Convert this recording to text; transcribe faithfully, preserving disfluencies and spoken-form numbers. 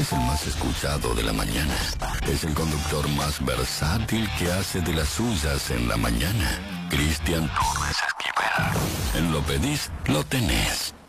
Es el más escuchado de la mañana. Es el conductor más versátil que hace de las suyas en la mañana. Cristian Torres Esquivel. En Lo Pedís, lo tenés.